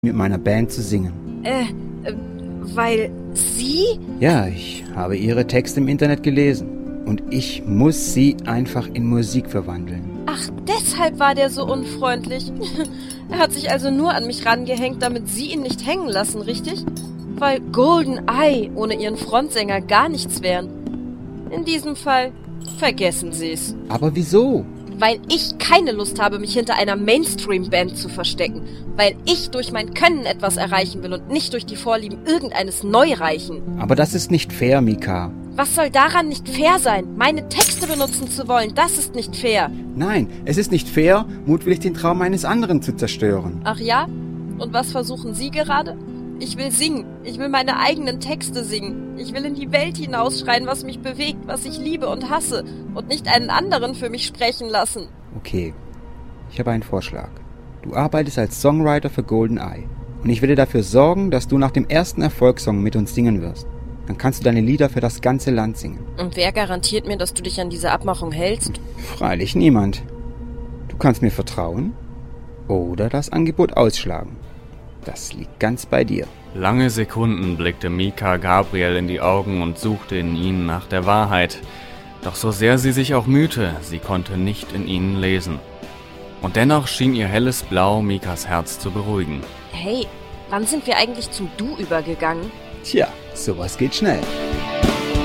mit meiner Band zu singen. Weil Sie? Ja, ich habe Ihre Texte im Internet gelesen. Und ich muss sie einfach in Musik verwandeln. Ach, deshalb war der so unfreundlich. Er hat sich also nur an mich rangehängt, damit Sie ihn nicht hängen lassen, richtig? Weil Golden Eye ohne Ihren Frontsänger gar nichts wären. In diesem Fall vergessen Sie es. Aber wieso? Weil ich keine Lust habe, mich hinter einer Mainstream-Band zu verstecken. Weil ich durch mein Können etwas erreichen will und nicht durch die Vorlieben irgendeines Neureichen. Aber das ist nicht fair, Mika. Was soll daran nicht fair sein? Meine Texte benutzen zu wollen, das ist nicht fair. Nein, es ist nicht fair, mutwillig den Traum eines anderen zu zerstören. Ach ja? Und was versuchen Sie gerade? Ich will singen. Ich will meine eigenen Texte singen. Ich will in die Welt hinausschreien, was mich bewegt, was ich liebe und hasse. Und nicht einen anderen für mich sprechen lassen. Okay, ich habe einen Vorschlag. Du arbeitest als Songwriter für Golden Eye. Und ich werde dafür sorgen, dass du nach dem ersten Erfolgssong mit uns singen wirst. Dann kannst du deine Lieder für das ganze Land singen. Und wer garantiert mir, dass du dich an diese Abmachung hältst? Freilich niemand. Du kannst mir vertrauen oder das Angebot ausschlagen. Das liegt ganz bei dir. Lange Sekunden blickte Mika Gabriel in die Augen und suchte in ihnen nach der Wahrheit. Doch so sehr sie sich auch mühte, sie konnte nicht in ihnen lesen. Und dennoch schien ihr helles Blau Mikas Herz zu beruhigen. Hey, wann sind wir eigentlich zum Du übergegangen? Tja, sowas geht schnell.